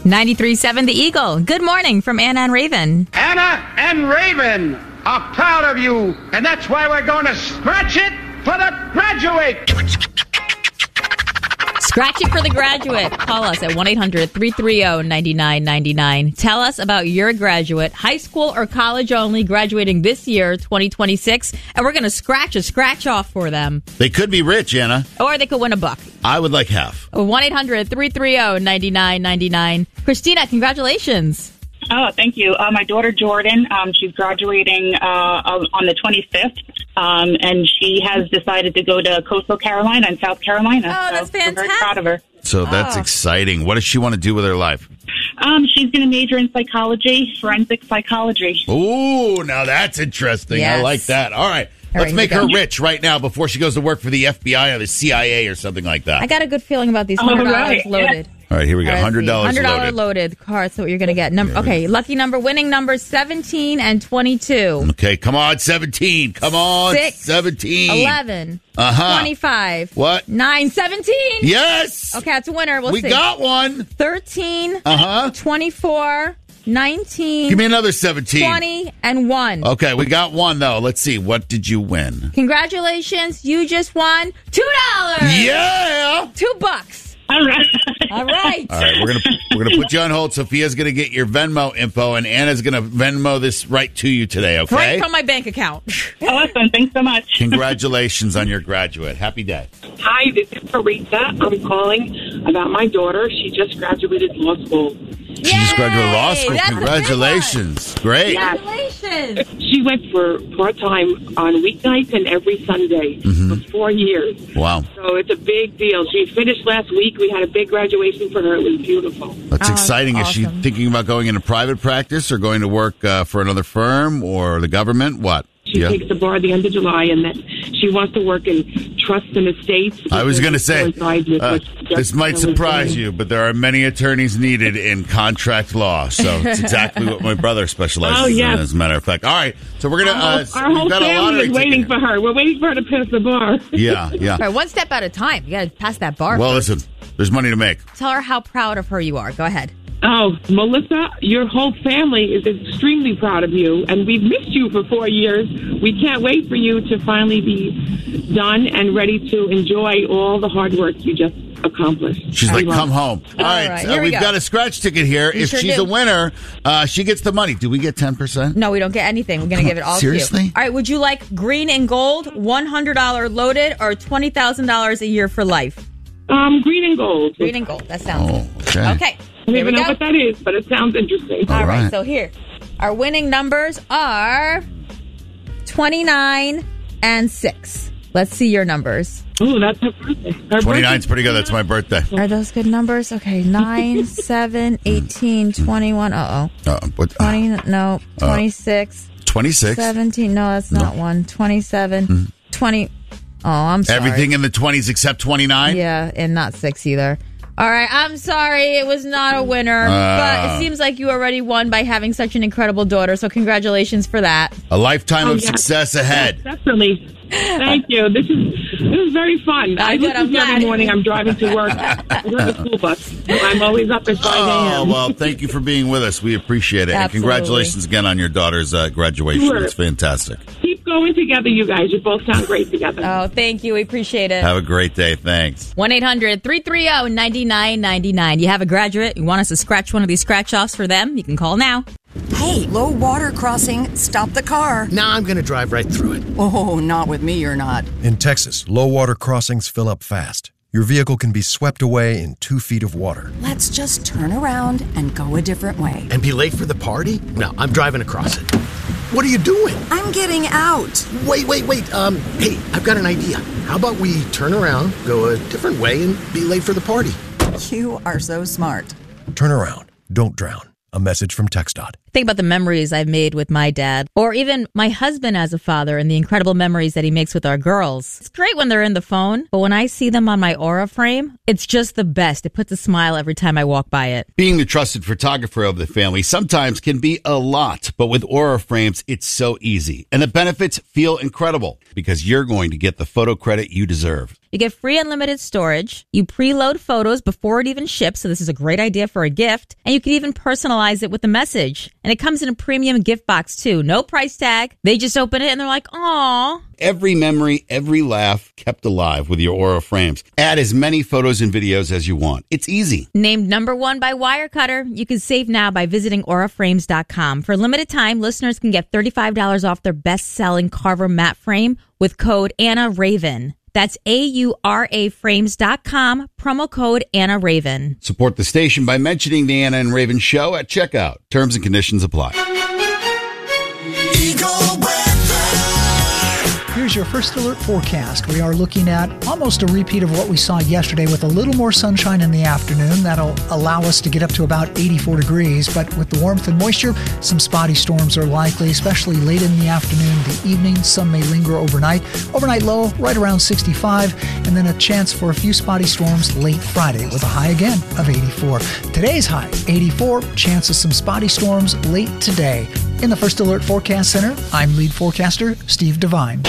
93.7 The Eagle. Good morning from Anna and Raven. Anna and Raven are proud of you, and that's why we're going to scratch it for the graduate. Scratch it for the graduate. Call us at 1-800-330-9999. Tell us about your graduate, high school or college only, graduating this year, 2026, and we're going to scratch a scratch off for them. They could be rich, Anna. Or they could win a buck. I would like half. 1-800-330-9999. Christina, congratulations. Oh, thank you. My daughter, Jordan, she's graduating on the 25th, and she has decided to go to Coastal Carolina and South Carolina. Oh, that's fantastic. We're very proud of her. So that's exciting. What does she want to do with her life? She's going to major in psychology, forensic psychology. Ooh, now that's interesting. Yes. I like that. All right. Let's make her rich right now before she goes to work for the FBI or the CIA or something like that. I got a good feeling about these $100 loaded. Yeah. All right, here we go. $100 $100 loaded card. That's what you're going to get. Okay, lucky number, winning numbers 17 and 22. Okay, come on, 17. Come on, 6, 17. 11, 25. What? 9, 17. Yes. Okay, that's a winner. We'll we see. got one. 13, 24, 19. Give me another 17. 20 and 1. Okay, we got one, though. Let's see. What did you win? Congratulations. You just won $2. Yeah. $2. All right. All right. All right, we're gonna put you on hold. Sophia's gonna get your Venmo info, and Anna's gonna Venmo this right to you today. Okay? Right from my bank account. Awesome. Thanks so much. Congratulations on your graduate. Happy day. Hi, this is Teresa. I'm calling about my daughter. She just graduated law school. She just graduated law school. That's a big Congratulations. Great. Congratulations. She went for part-time on weeknights and every Sunday for 4 years. Wow. So it's a big deal. She finished last week. We had a big graduation for her. It was beautiful. That's exciting. That's Is she awesome. thinking about going into private practice or going to work for another firm or the government? What? She takes the bar at the end of July, and then she wants to work in trust and estates. I was going to say, this might surprise you, but there are many attorneys needed in contract law. So it's exactly what my brother specializes in, as a matter of fact. All right, so we're going to... our whole family is waiting for her. We're waiting for her to pass the bar. Yeah. All right, one step at a time. You got to pass that bar. Well, first. listen, there's money to make. Tell her how proud of her you are. Go ahead. Oh, Melissa, your whole family is extremely proud of you, and we've missed you for 4 years. We can't wait for you to finally be done and ready to enjoy all the hard work you just accomplished. She's like, come home. All right, here we we've got a scratch ticket here. You if sure she's do. a winner, she gets the money. Do we get 10%? No, we don't get anything. We're going to give it all Seriously? to you. All right, would you like green and gold, $100 loaded, or $20,000 a year for life? Green and gold. Green and gold. That sounds good. Okay. Okay. I don't Here we even know go. what that is, but it sounds interesting. All right, right. so here. Our winning numbers are 29 and 6. Let's see your numbers. Oh, that's her birthday. 29's pretty good. That's my birthday. Are those good numbers? Okay, 9, 7, 18, 21. What? 20, no, 26. 26. 17, no, that's not one. 27, 20. Oh, I'm sorry. Everything in the 20s except 29? Yeah, and not 6 either. All right, I'm sorry. It was not a winner, but it seems like you already won by having such an incredible daughter, so congratulations for that. A lifetime of success ahead. Definitely. Thank you. This is very fun. I good, listen I'm to you every glad. morning. I'm driving to work. I go to the school bus. So I'm always up at 5 Oh, a.m. well, thank you for being with us. We appreciate it. And Absolutely. congratulations again on your daughter's graduation. Sure. It's fantastic. Keep going together, you guys. You both sound great together. Oh, thank you. We appreciate it. Have a great day. Thanks. 1-800-330-9999. You have a graduate, you want us to scratch one of these scratch-offs for them, you can call now. Hey, low water crossing. Stop the car. Nah, I'm going to drive right through it. Oh, not with me, you're not. In Texas, low water crossings fill up fast. Your vehicle can be swept away in 2 feet of water. Let's just turn around and go a different way. And be late for the party? No, I'm driving across it. What are you doing? I'm getting out. Wait. Hey, I've got an idea. How about we turn around, go a different way, and be late for the party? You are so smart. Turn around. Don't drown. A message from TxDOT. Think about the memories I've made with my dad, or even my husband as a father and the incredible memories that he makes with our girls. It's great when they're in the phone, but when I see them on my Aura frame, it's just the best. It puts a smile every time I walk by it. Being the trusted photographer of the family sometimes can be a lot, but with Aura frames, it's so easy. And the benefits feel incredible because you're going to get the photo credit you deserve. You get free unlimited storage. You preload photos before it even ships, so this is a great idea for a gift. And you can even personalize it with a message. And it comes in a premium gift box, too. No price tag. They just open it and they're like, "Aw." Every memory, every laugh kept alive with your Aura frames. Add as many photos and videos as you want. It's easy. Named #1 by Wirecutter. You can save now by visiting auraframes.com. For a limited time, listeners can get $35 off their best-selling Carver matte frame with code Anna Raven. That's AURAFrames.com, promo code Anna Raven. Support the station by mentioning the Anna and Raven show at checkout. Terms and conditions apply. Here's your first alert forecast. We are looking at almost a repeat of what we saw yesterday with a little more sunshine in the afternoon. That'll allow us to get up to about 84 degrees. But with the warmth and moisture, some spotty storms are likely, especially late in the afternoon, the evening. Some may linger overnight. Overnight low right around 65, and then a chance for a few spotty storms late Friday with a high again of 84. Today's high, 84. Chance of some spotty storms late today. In the First Alert Forecast Center, I'm lead forecaster Steve Devine.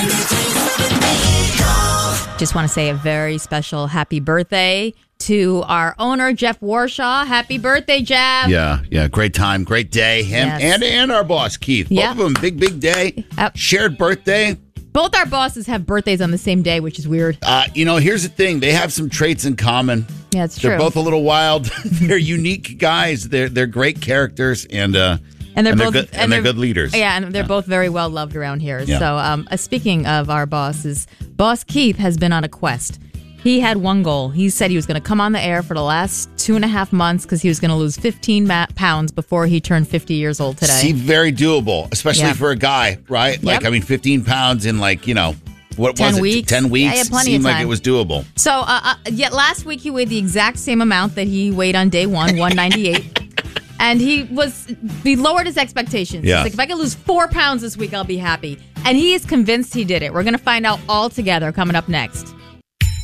Just want to say a very special happy birthday to our owner, Jeff Warshaw. Happy birthday, Jeff. Yeah. Great time, great day. Him and our boss, Keith. Both of them, big day. Shared birthday. Both our bosses have birthdays on the same day, which is weird. Here's the thing. They have some traits in common. Yeah, it's true. They're both a little wild. They're unique guys. They're great characters, and they're good leaders. Yeah, and they're both very well loved around here. Yeah. So, speaking of our bosses, Boss Keith has been on a quest. He had one goal. He said he was going to come on the air for the last 2.5 months because he was going to lose 15 pounds before he turned 50 years old today. See, very doable, especially for a guy, right? Like, 15 pounds in 10 weeks? 10 weeks? Yeah, plenty seemed of time. like it was doable. So, yet last week he weighed the exact same amount that he weighed on day one, 198. And he lowered his expectations. Yeah. He's like, if I can lose 4 pounds this week, I'll be happy. And he is convinced he did it. We're going to find out all together coming up next.